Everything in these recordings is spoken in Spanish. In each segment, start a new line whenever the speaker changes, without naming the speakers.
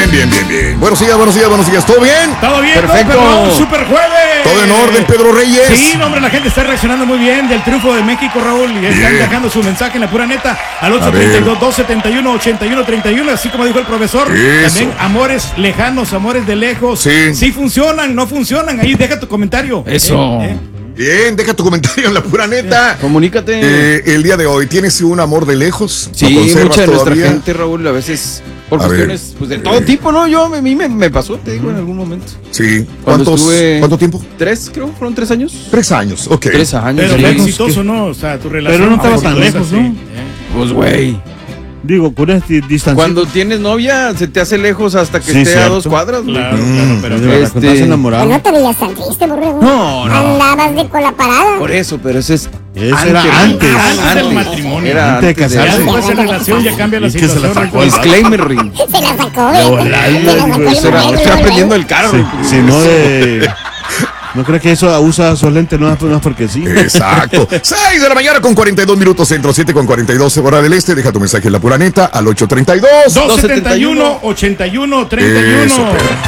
Bien. Buenos días. ¿Todo bien?
Todo bien,
perfecto.
Super jueves.
Todo en orden, Pedro Reyes.
Sí, no, hombre, la gente está reaccionando muy bien del triunfo de México, Raúl, y están dejando su mensaje en la pura neta al 832-271-8131, así como dijo el profesor.
Eso.
También amores lejanos, amores de lejos. Sí funcionan, no funcionan. Ahí deja tu comentario.
Eso.
Bien, deja tu comentario en la pura neta.
Comunícate.
El día de hoy, ¿tienes un amor de lejos?
Sí,
¿Lo conservas
mucha de nuestra
todavía?
gente, Raúl, a veces por
A ver.
cuestiones pues, de todo tipo, ¿no? A mí me pasó, te digo, en algún momento.
Sí.
Cuando estuve-
¿Cuánto tiempo?
3, creo, fueron 3 años.
3 años, ok.
3 años.
Pero
sí.
fue exitoso, ¿no? O sea, tu relación.
Pero no estaba tan
amorosa,
lejos,
sí.
¿no?
Pues, güey.
Digo, con esta distancia.
Cuando tienes novia, se te hace lejos hasta que
Sí,
esté a
cierto.
2 cuadras, güey.
Claro, pero
Este-
Estás enamorado.
No te veías tan triste, borrego.
No.
Andabas de cola parada.
Por eso, pero ese es.
Ese era antes.
Antes del matrimonio.
Era
Antes de
antes
Ya
casarse.
después de la relación ya cambia la
Es que se la
situación.
sacó el
Disclaimer, ring.
Se la sacó,
De
güey.
volada,
Se la sacó el
Estoy
borrego,
aprendiendo el carro.
Si no de... No creo que eso usa esos lentes, no es porque sí.
Exacto. 6 de la mañana con 42 minutos centro, 7 con 42 hora del este. Deja tu mensaje en la pura neta al 832.
271-8131.
Eso,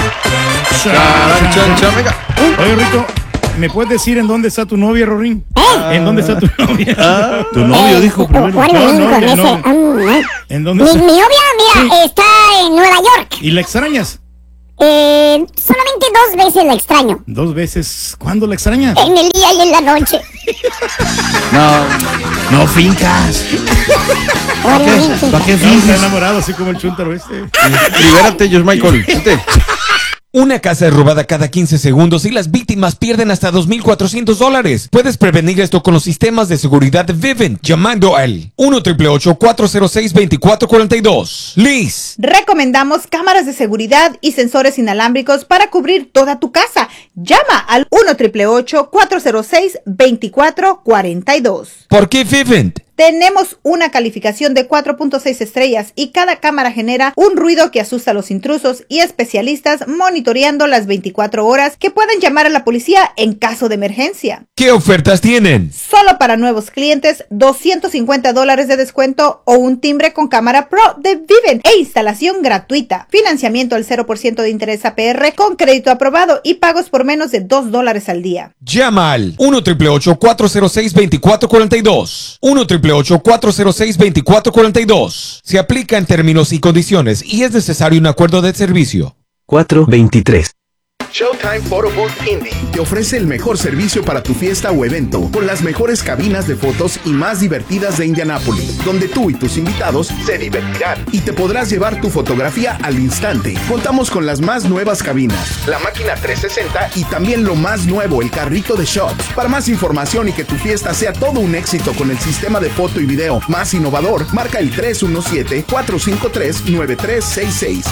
Venga.
Oye, Rico, ¿me puedes decir en dónde está tu novia, Rorín? ¿En dónde está tu novia?
Tu novio dijo primero.
¿Cuál
No,
me
no,
con
ya
ese?
no.
¿Eh?
¿En dónde
Mi
está?
novia, mira, está en Nueva York.
¿Y la extrañas?
Solamente 2 veces la extraño.
2 veces. ¿Cuándo la extrañas?
En el día y en la noche.
No fincas.
Obviamente.
¿Para qué
No, está
finges?
enamorado, así como el chuntaro este.
Libérate, George Michael. Vente.
Una casa es robada cada 15 segundos y las víctimas pierden hasta $2,400. Puedes prevenir esto con los sistemas de seguridad de Vivint llamando al 1-888-406-2442. Liz.
Recomendamos cámaras de seguridad y sensores inalámbricos para cubrir toda tu casa. Llama al 1-888-406-2442.
¿Por qué Vivint?
Tenemos una calificación de 4.6 estrellas y cada cámara genera un ruido que asusta a los intrusos y especialistas monitoreando las 24 horas que pueden llamar a la policía en caso de emergencia.
¿Qué ofertas tienen?
Solo para nuevos clientes, $250 de descuento o un timbre con cámara Pro de Vivint e instalación gratuita. Financiamiento al 0% de interés APR con crédito aprobado y pagos por menos de $2 al día.
Llama al 1-888-406-2442. 1-888-406-2442. Se aplica en términos y condiciones y es necesario un acuerdo de servicio.
423.
Showtime Photo Booth Indie te ofrece el mejor servicio para tu fiesta o evento, con las mejores cabinas de fotos y más divertidas de Indianápolis, donde tú y tus invitados se divertirán y te podrás llevar tu fotografía al instante. Contamos con las más nuevas cabinas, la máquina 360 y también lo más nuevo, el carrito de shots. Para más información y que tu fiesta sea todo un éxito con el sistema de foto y video más innovador, marca el 317-453-9366.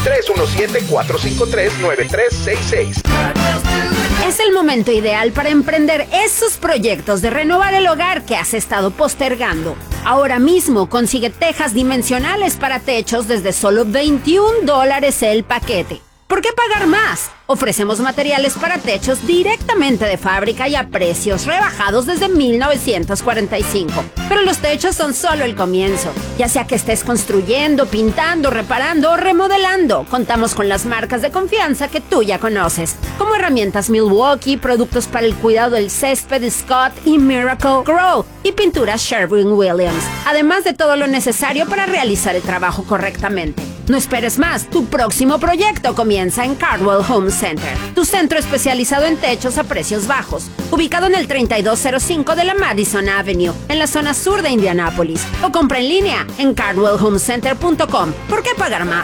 317-453-9366.
Es el momento ideal para emprender esos proyectos de renovar el hogar que has estado postergando. Ahora mismo consigue tejas dimensionales para techos desde solo $21 el paquete. ¿Por qué pagar más? Ofrecemos materiales para techos directamente de fábrica y a precios rebajados desde 1945. Pero los techos son solo el comienzo. Ya sea que estés construyendo, pintando, reparando o remodelando, contamos con las marcas de confianza que tú ya conoces, como herramientas Milwaukee, productos para el cuidado del césped Scott y Miracle Grow y pinturas Sherwin-Williams, además de todo lo necesario para realizar el trabajo correctamente. No esperes más, tu próximo proyecto comienza en Cardwell Home Center, tu centro especializado en techos a precios bajos, ubicado en el 3205 de la Madison Avenue, en la zona sur de Indianápolis, o compra en línea en cardwellhomecenter.com. ¿Por qué pagar más?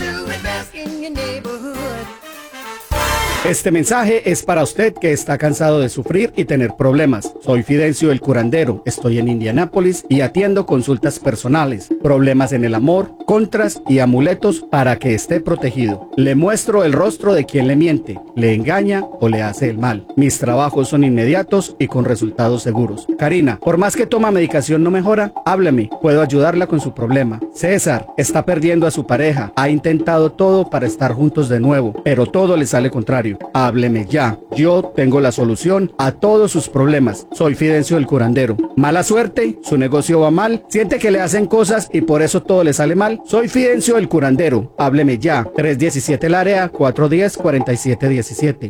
Este mensaje es para usted que está cansado de sufrir y tener problemas. Soy Fidencio el curandero, estoy en Indianápolis y atiendo consultas personales, problemas en el amor, contras y amuletos para que esté protegido. Le muestro el rostro de quien le miente, le engaña o le hace el mal. Mis trabajos son inmediatos y con resultados seguros. Karina, por más que toma medicación no mejora, hábleme, puedo ayudarla con su problema. César, está perdiendo a su pareja, ha intentado todo para estar juntos de nuevo, pero todo le sale contrario. sufrir. Hábleme ya. Yo tengo la solución a todos sus problemas. Soy Fidencio el curandero. Mala suerte, su negocio va mal, siente que le hacen cosas y por eso todo le sale mal. Soy Fidencio el curandero. Hábleme ya. 317 el área, 410-4717.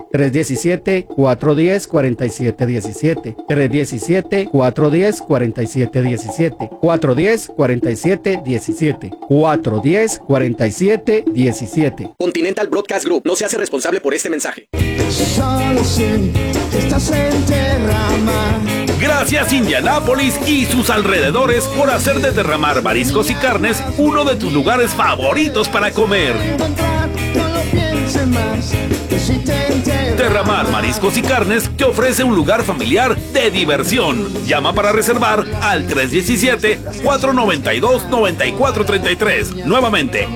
317-410-4717. 317-410-4717. 410-4717. 410-4717.
Continental Broadcast Group no se hace responsable por este mensaje.
Solo sé que estás en Terramar.
Gracias Indianápolis y sus alrededores por hacer de Terramar Mariscos y Carnes uno de tus lugares favoritos para comer. Terramar Mariscos y Carnes te ofrece un lugar familiar de diversión. Llama para reservar al 317-492-9433. Nuevamente,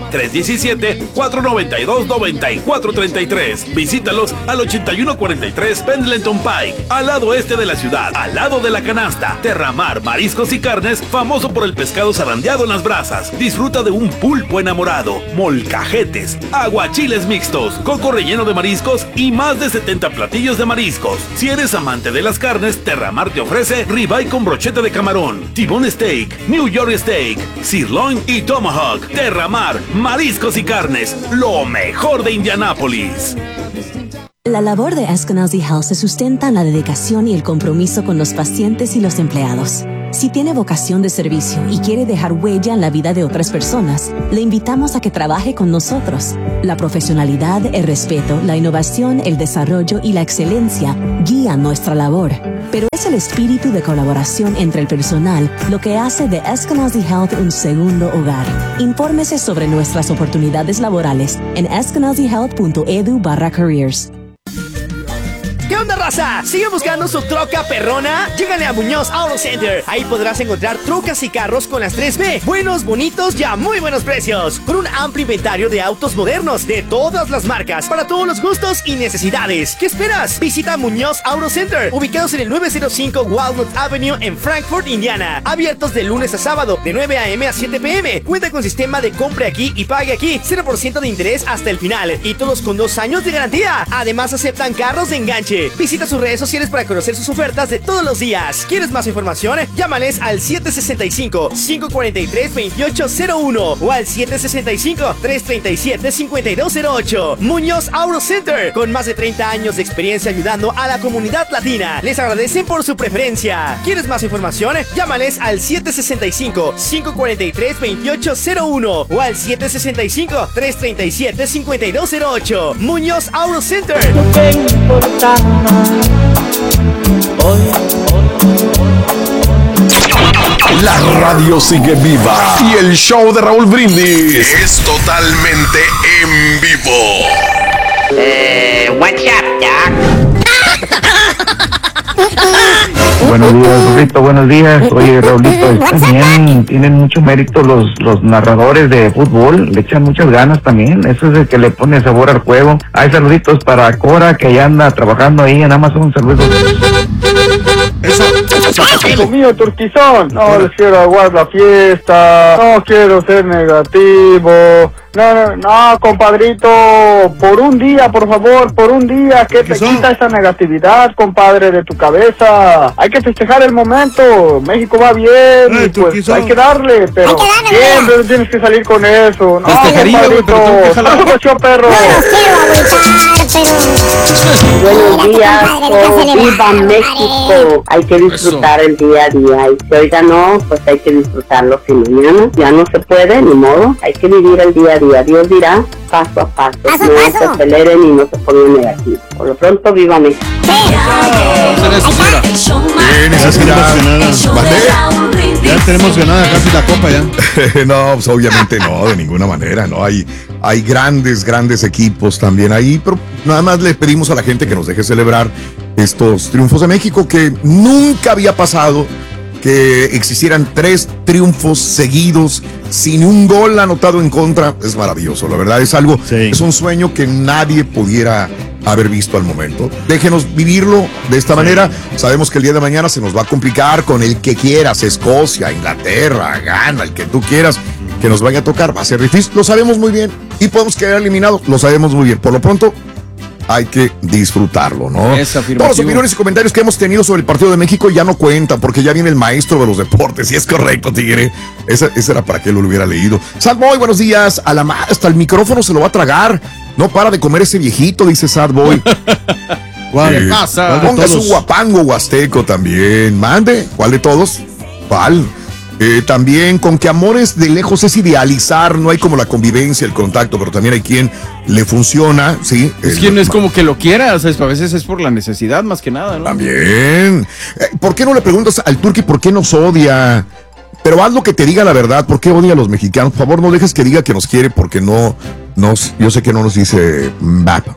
317-492-9433. Visítalos al 8143 Pendleton Pike, al lado este de la ciudad, al lado de la canasta. Terramar Mariscos y Carnes, famoso por el pescado zarandeado en las brasas. Disfruta de un pulpo enamorado, molcajetes, aguachiles mixtos, coco relleno de mariscos y más de 70 platillos de mariscos. Si eres amante de las carnes, Terramar te ofrece ribeye con brocheta de camarón, T-bone steak, New York steak, sirloin y tomahawk. Terramar Mariscos y Carnes, lo mejor de Indianápolis.
La labor de Eskenazi Health se sustenta en la dedicación y el compromiso con los pacientes y los empleados. Si tiene vocación de servicio y quiere dejar huella en la vida de otras personas, le invitamos a que trabaje con nosotros. La profesionalidad, el respeto, la innovación, el desarrollo y la excelencia guían nuestra labor. Pero es el espíritu de colaboración entre el personal lo que hace de Eskenazi Health un segundo hogar. Infórmese sobre nuestras oportunidades laborales en eskenazihealth.edu/careers.
¿Qué onda, raza? ¿Sigue buscando su troca perrona? Llégale a Muñoz Auto Center. Ahí podrás encontrar trocas y carros con las 3B. Buenos, bonitos y a muy buenos precios. Con un amplio inventario de autos modernos de todas las marcas, para todos los gustos y necesidades. ¿Qué esperas? Visita Muñoz Auto Center, ubicados en el 905 Walnut Avenue en Frankfort, Indiana. Abiertos de lunes a sábado, de 9 a.m. a 7 p.m. Cuenta con sistema de compre aquí y pague aquí. 0% de interés hasta el final. Y todos con 2 años de garantía. Además, aceptan carros de enganche. Visita sus redes sociales para conocer sus ofertas de todos los días. ¿Quieres más información? Llámales al 765-543-2801 o al 765-337-5208. Muñoz Auto Center, con más de 30 años de experiencia ayudando a la comunidad latina. Les agradecen por su preferencia. ¿Quieres más información? Llámales al 765-543-2801 o al 765-337-5208. Muñoz Auto Center.
La radio sigue viva y el show de Raúl Brindis es totalmente en vivo.
What's up, Doc?
Buenos días, Raulito, buenos días. Oye, Raulito, también tienen mucho mérito los narradores de fútbol, le echan muchas ganas también, eso es el que le pone sabor al juego. Hay saluditos para Cora, que ya anda trabajando ahí en Amazon, saludos.
Hijo mío, Turquizón, no les quiero aguar la fiesta, no quiero ser negativo. No, compadrito, por un día, por favor, por un día, que te quita esa negatividad, compadre, de tu cabeza. Hay que festejar el momento, México va bien, y pues hay que darle, pero siempre tienes que salir con eso. No, compadrito, no, perro.
Buenos días, viva México. Hay que disfrutar el día a día, y si hoy no, pues hay que disfrutarlo. Si mañana ya no se puede, ni modo, hay que vivir el día a día. Dios dirá paso a paso, no se aceleren y no se pongan negativos. Por lo pronto, viva México.
Ya tenemos ganada casi la copa ya.
No, pues obviamente no, de ninguna manera, no. Hay grandes equipos también ahí, pero nada más le pedimos a la gente que nos deje celebrar estos triunfos de México, que nunca había pasado que existieran 3 triunfos seguidos sin un gol anotado en contra. Es maravilloso, la verdad, es algo, es un sueño que nadie pudiera haber visto al momento. Déjenos vivirlo de esta manera. Sabemos que el día de mañana se nos va a complicar con el que quieras, Escocia, Inglaterra, Ghana, el que tú quieras que nos vaya a tocar, va a ser difícil, lo sabemos muy bien, y podemos quedar eliminados, lo sabemos muy bien. Por lo pronto, hay que disfrutarlo, ¿no?
Es afirmativo.
Todas las opiniones y comentarios que hemos tenido sobre el partido de México ya no cuentan, porque ya viene el maestro de los deportes, y es correcto, Tigre. Ese era para que lo hubiera leído. Sad Boy, buenos días. A la madre, hasta el micrófono se lo va a tragar. No para de comer ese viejito, dice Sad Boy.
¿Qué pasa?
Ponga su guapango huasteco también. Mande. ¿Cuál de todos? ¿Cuál? También con que amores de lejos es idealizar, no hay como la convivencia, el contacto, pero también hay quien le funciona, ¿sí?
Es quien es como que lo quiera, o sea, a veces es por la necesidad más que nada, ¿no?
También. ¿Por qué no le preguntas al Turqui por qué nos odia? Pero haz lo que te diga la verdad, ¿por qué odia a los mexicanos? Por favor, no dejes que diga que nos quiere, porque yo sé que no nos dice Mbap.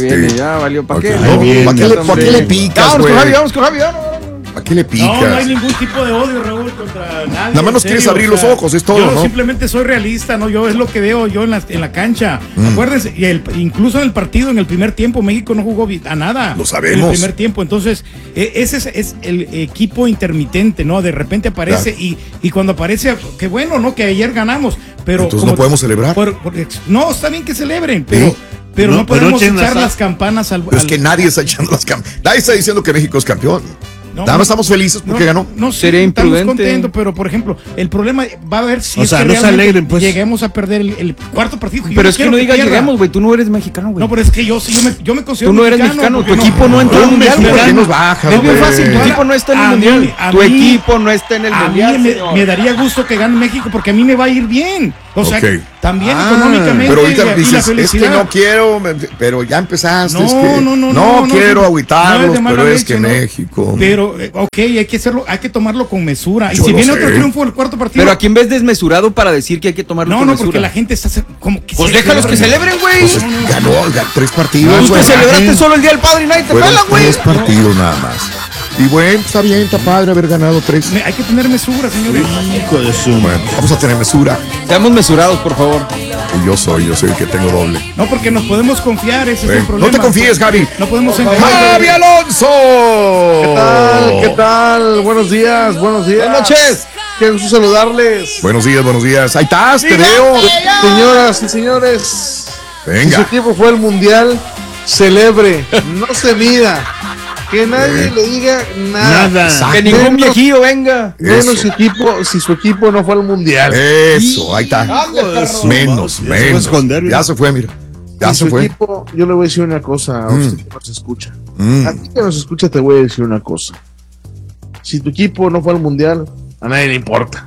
Ya valió, ¿para qué?
¿Para qué le picas, güey?
Vamos con Javi.
¿A qué le picas?
No hay ningún tipo de odio, Raúl, contra nadie.
Nada más nos quieres abrir los ojos, es todo,
yo
¿no?
Simplemente soy realista, ¿no? Yo es lo que veo yo en la cancha. Acuérdense, incluso en el partido, en el primer tiempo, México no jugó a nada.
Lo sabemos.
En el primer tiempo, entonces, ese es el equipo intermitente, ¿no? De repente aparece y cuando aparece, qué bueno, ¿no? Que ayer ganamos, pero...
Entonces no podemos celebrar.
No, está bien que celebren, pero no podemos echar las campanas al...
Pero es que nadie está echando las campanas. Nadie está diciendo que México es campeón. Nada más estamos felices porque ganó.
No
sería imprudente.
Estamos contentos, pero por ejemplo, el problema va a haber si
es que no se alegren, pues.
Lleguemos a perder el cuarto partido.
Pero es que no digas lleguemos, güey. Tú no eres mexicano, güey.
No, pero es que yo me considero.
Tú no eres mexicano. Tu equipo no entró al mundial,
¿Por qué
güey.
nos bajas,
Es bien
güey?
fácil. Tu equipo no está en el mundial. Tu equipo no está en el mundial.
A mí me daría gusto que gane México porque a mí me va a ir bien. O sea, también económicamente.
Pero ahorita
y
dices,
la
es que
felicidad.
no quiero, pero ya empezaste.
No,
no quiero agüitarlos,
de mala
pero es
leche,
que
¿no?
México.
Pero, hay que hacerlo, hay que tomarlo con mesura.
Yo
Y si
lo
viene
sé.
otro triunfo el cuarto partido.
Pero aquí en vez desmesurado para decir que hay que tomarlo con mesura.
Porque la gente está como que.
Pues déjalos que celebren, güey.
Pues ganó 3 partidos.
Tú te
güey.
celebraste solo el día del padre y nadie te
Fueron
pela, güey.
3 partidos nada más. Y bueno, está bien, está padre haber ganado 3.
Hay que tener mesura, señores.
Hijo de su.
Bueno, vamos a tener mesura.
Seamos mesurados, por favor.
Y yo soy el que tengo doble.
No, porque nos podemos confiar, ese es el problema.
No te confíes, Javi.
No podemos engañar.
¡Javi Alonso!
¿Qué tal? Buenos días.
Buenas noches.
Qué gusto saludarles.
Buenos días. Ahí estás, te veo.
Señoras y señores.
Venga.
Si su equipo fue al mundial, celebre. No se mida. Que nadie le diga nada.
Que ningún viejillo venga.
Menos si su equipo no fue al mundial.
Eso, ahí está. Menos. Ya se fue, mira. Ya se fue.
Equipo, yo le voy a decir una cosa a usted que nos escucha. A ti que nos escucha te voy a decir una cosa. Si tu equipo no fue al mundial, a nadie le importa.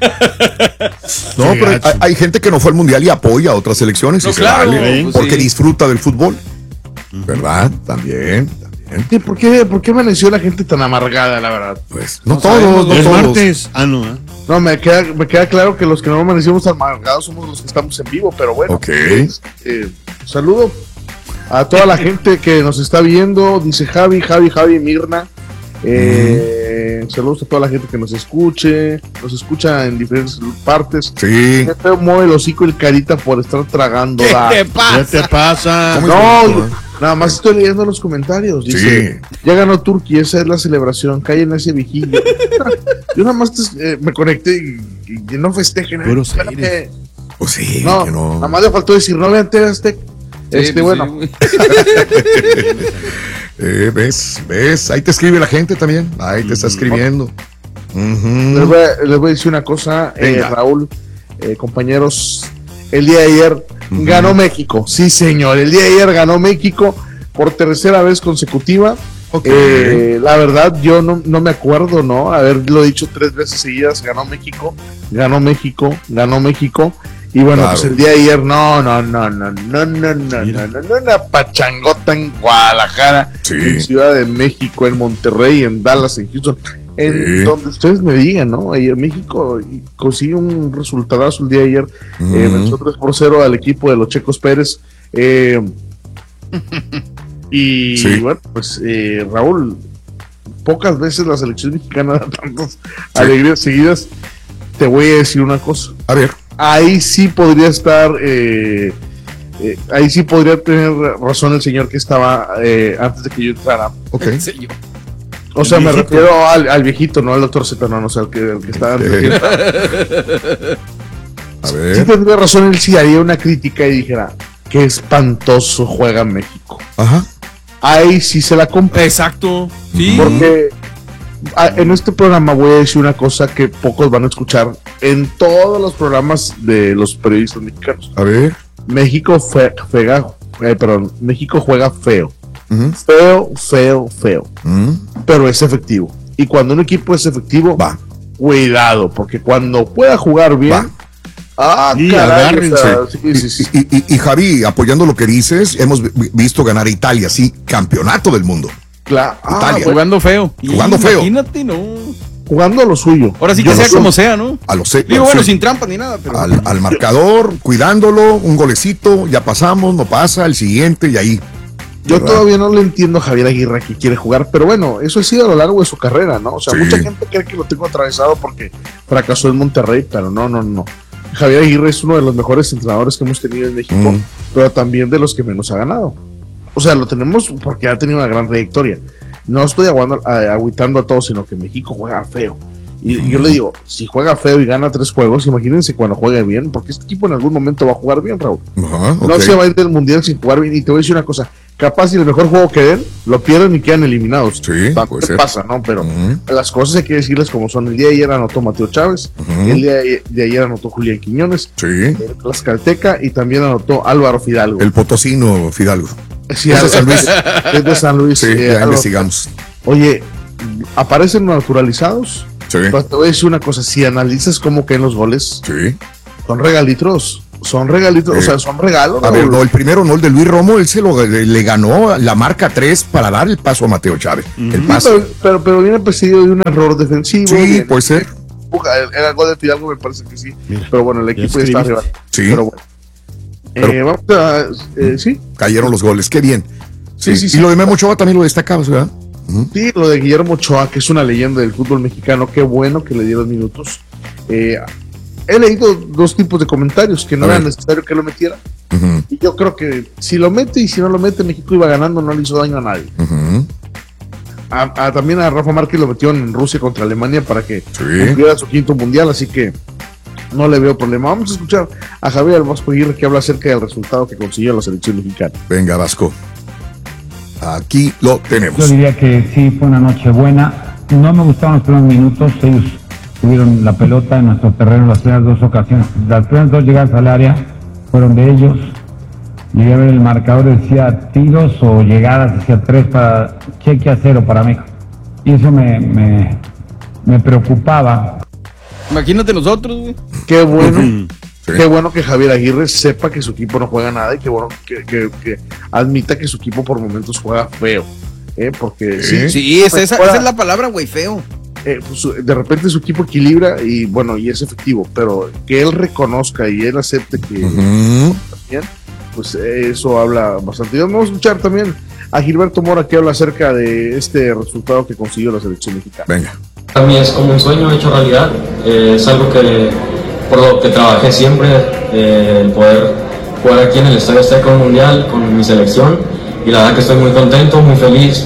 No, pero hay gente que no fue al mundial y apoya a otras selecciones. Y se vale, porque disfruta del fútbol. ¿Verdad? También.
Sí, ¿por qué amaneció la gente tan amargada, la verdad?
Pues no todos, no
es
todos.
martes.
No, me queda claro que los que no amanecimos amargados somos los que estamos en vivo, pero bueno.
Ok.
Saludo a toda la gente que nos está viendo. Dice Javi, Mirna. Saludos a toda la gente que nos escucha en diferentes partes.
Sí.
Me feo mueve el hocico el carita por estar tragando.
¿Qué te pasa?
No, nada más estoy leyendo los comentarios. Dice, ya ganó Turquía, esa es la celebración. Callen ese vigilio. Yo nada más me conecté y no festejen.
Pues sí,
no,
que no.
nada más le faltó decir, no vean TV Azteca. Bueno.
¿Ves? Ahí te escribe la gente también. Ahí te está escribiendo.
Les voy a decir una cosa, Raúl, compañeros. El día de ayer ganó México. Sí, señor. El día de ayer ganó México por tercera vez consecutiva. La verdad, yo no me acuerdo, ¿no? Haberlo dicho 3 veces seguidas. Ganó México. Y bueno, pues el día de ayer, no, una pachangota en Guadalajara, en Ciudad de México, en Monterrey, en Dallas, en Houston, en donde ustedes me digan, ¿no? Ayer México consiguió un resultadazo el día de ayer, venció 3-0 al equipo de los Checos Pérez, y bueno, pues Raúl, pocas veces la selección mexicana da tantas alegrías seguidas. Te voy a decir una cosa.
A ver.
Ahí sí podría estar, ahí sí podría tener razón el señor que estaba antes de que yo entrara.
Ok.
O sea, me refiero al viejito, no al doctor Z, no sé, el que estaba antes de que entrara.
A ver.
Sí tendría razón él si haría una crítica y dijera, qué espantoso juega México.
Ajá.
Ahí sí se la compra.
Exacto. Sí.
Porque en este programa voy a decir una cosa que pocos van a escuchar en todos los programas de los periodistas mexicanos.
A ver.
México juega feo. Feo. Pero es efectivo. Y cuando un equipo es efectivo,
va.
Cuidado, porque cuando pueda jugar bien, caray,
y Javi, apoyando lo que dices, hemos visto ganar a Italia, sí, campeonato del mundo.
Claro,
Italia. Jugando feo.
Jugando feo.
Imagínate, no.
Jugando a lo suyo.
Ahora sí que sea como sea, ¿no?
A lo
Digo, bueno, sin trampa ni nada. Pero...
Al marcador, cuidándolo, un golecito, ya pasamos, no pasa, el siguiente y ahí.
Yo todavía no le entiendo a Javier Aguirre que quiere jugar, pero bueno, eso ha sido a lo largo de su carrera, ¿no? O sea, mucha gente cree que lo tengo atravesado porque fracasó en Monterrey, pero no. Javier Aguirre es uno de los mejores entrenadores que hemos tenido en México, pero también de los que menos ha ganado. O sea, lo tenemos porque ha tenido una gran trayectoria. No estoy agüitando a todos, sino que México juega feo. Y yo le digo, si juega feo y gana 3 juegos, imagínense cuando juegue bien, porque este equipo en algún momento va a jugar bien, Raúl. No se va a ir del Mundial sin jugar bien. Y te voy a decir una cosa, capaz si el mejor juego que den, lo pierden y quedan eliminados.
Sí, puede ser.
Pasa, ¿no? Pero las cosas hay que decirles como son. El día de ayer anotó Mateo Chávez, el día de ayer anotó Julián Quiñones, Tlaxcalteca, y también anotó Álvaro Fidalgo.
El potosino Fidalgo.
Sí, es de San Luis. Es de San Luis.
Sí, ya investigamos.
Oye, ¿aparecen naturalizados?
Sí.
Pero te voy a decir una cosa, si analizas cómo caen los goles, son regalitos, o sea, son regalos.
A ver, no, el primero no, el de Luis Romo, él le ganó la marca 3 para dar el paso a Mateo Chávez. El paso.
Pero viene precedido de un error defensivo.
Sí, puede ser.
Era el gol de Fidalgo, me parece que sí. Mira, pero bueno, el equipo ya está arriba.
Sí.
Pero bueno. Vamos a, sí.
Cayeron los goles, qué bien.
Sí.
Y lo de Memo Ochoa también lo destacabas, ¿verdad?
Sí, lo de Guillermo Ochoa, que es una leyenda del fútbol mexicano, qué bueno que le dieron minutos. He leído 2 tipos de comentarios, que no era necesario que lo metiera. Y yo creo que si lo mete y si no lo mete, México iba ganando, no le hizo daño a nadie. También a Rafa Márquez lo metió en Rusia contra Alemania para que cumpliera su 5º mundial, así que no le veo problema. Vamos a escuchar a Javier Vasco Aguirre, que habla acerca del resultado que consiguió la selección mexicana.
Venga, Vasco. Aquí lo tenemos.
Yo diría que sí, fue una noche buena. No me gustaron los primeros minutos. Ellos tuvieron la pelota en nuestro terreno las primeras 2 ocasiones. Las primeras 2 llegadas al área fueron de ellos. Llegué a ver el marcador, decía tiros o llegadas, decía 3 para cheque a 0 para México. Y eso me preocupaba.
Imagínate nosotros, güey.
Qué bueno. Qué bueno que Javier Aguirre sepa que su equipo no juega nada y qué bueno que admita que su equipo por momentos juega feo. Porque
sí, esa es la palabra, güey, feo.
Pues, de repente su equipo equilibra y bueno, y es efectivo, pero que él reconozca y él acepte que también, pues eso habla bastante. Y vamos a escuchar también a Gilberto Mora, que habla acerca de este resultado que consiguió la selección mexicana.
Venga.
Para mí es como un sueño hecho realidad, es algo que por lo que trabajé siempre, el poder jugar aquí en el Estadio Azteca Mundial con mi selección, y la verdad que estoy muy contento, muy feliz.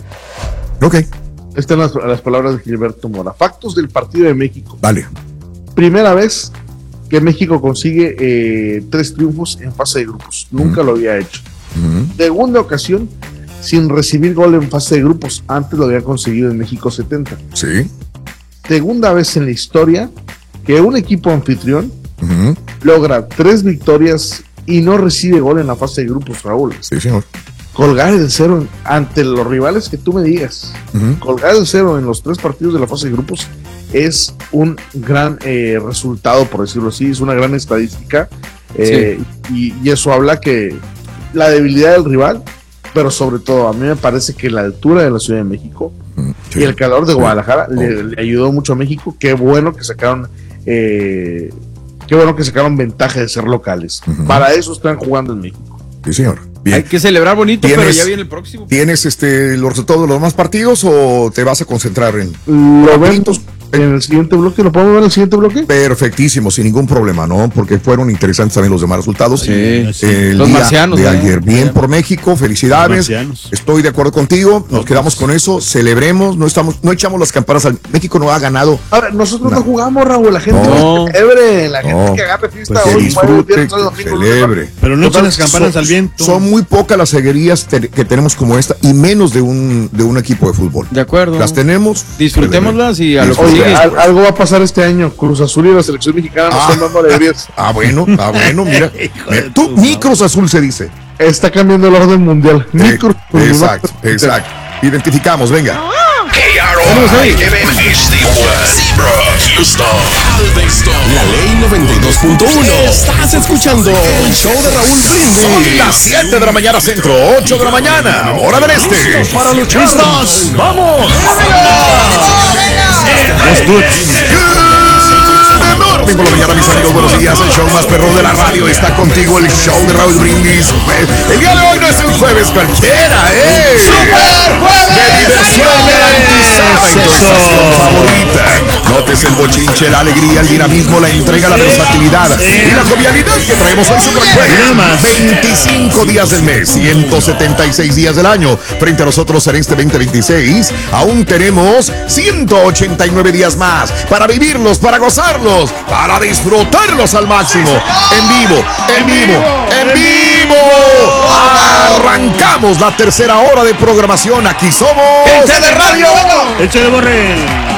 Estas son las palabras de Gilberto Mora. Factos del partido de México.
Vale.
Primera vez que México consigue 3 triunfos en fase de grupos. Nunca lo había hecho. Segunda ocasión sin recibir gol en fase de grupos. Antes lo había conseguido en México 70.
Sí.
Segunda vez en la historia que un equipo anfitrión logra 3 victorias y no recibe gol en la fase de grupos, Raúl.
Sí, señor.
Colgar el 0 ante los rivales que tú me digas. Colgar el 0 en los 3 partidos de la fase de grupos es un gran resultado, por decirlo así. Es una gran estadística. Y eso habla que la debilidad del rival, pero sobre todo a mí me parece que la altura de la Ciudad de México y el calor de Guadalajara le ayudó mucho a México. Qué bueno que sacaron ventaja de ser locales. Para eso están jugando en México.
Sí, señor. Bien.
Hay que celebrar bonito, pero ya viene el próximo.
¿Tienes los resultados de los demás partidos o te vas a concentrar en
lo vemos? en el siguiente bloque. ¿Lo podemos ver en el siguiente bloque?
Perfectísimo, sin ningún problema, ¿no? Porque fueron interesantes también los demás resultados. El
Los
día
marcianos,
de
¿no?
ayer. Bien por México, felicidades. Estoy de acuerdo contigo, nos quedamos con eso, celebremos, no echamos las campanas al México, no ha ganado.
Ahora, nosotros no jugamos, Raúl, la gente celebre, la gente que agarre fiesta
que
hoy,
disfrute, que celebre.
Pero no echan las campanas al viento.
Son muy pocas las ceguerías que tenemos como esta y menos de un equipo de fútbol.
De acuerdo.
Las tenemos.
Disfrutémoslas y a lo que
Oye,
sigue.
algo va a pasar este año. Cruz Azul y la selección mexicana nos están dando alegrías.
Bueno, mira. Mi Cruz Azul se dice.
Está cambiando el orden mundial.
Exacto. Identificamos, venga.
La ley 92.1. Estás escuchando el show de Raúl Brindis.
Son las 7 de la mañana centro, 8 de la mañana, hora del este.
Para luchistas, ¡vamos!
Por la mañana, mis amigos, buenos días. El show más perro de la radio está contigo, el show de Raúl Brindis. El día de hoy no es un jueves cualquiera, ¡Super jueves! De diversión garantizada en tu estación favorita. Notes el bochinche, la alegría, el dinamismo, la entrega, la versatilidad y la jovialidad que traemos hoy Super Jueves. 25 días del mes, 176 días del año. Frente a nosotros en este 2026, aún tenemos 189 días más para vivirlos, para gozarlos, para disfrutarlos al máximo. En vivo. Arrancamos la tercera hora de programación. Aquí somos
¡Échale radio! ¡Échale borre!